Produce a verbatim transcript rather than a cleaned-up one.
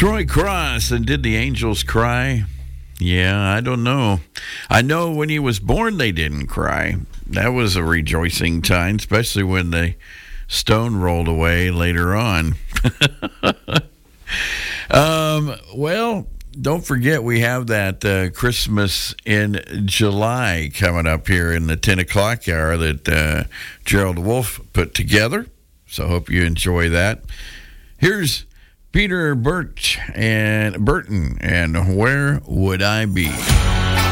Troy Cross, and did the angels cry? Yeah, I don't know. I know when he was born, they didn't cry. That was a rejoicing time, especially when the stone rolled away later on. um, well, don't forget we have that uh, Christmas in July coming up here in the ten o'clock hour that uh, Gerald Wolf put together. So I hope you enjoy that. Here's Peter Birch and Burton, and Where Would I Be?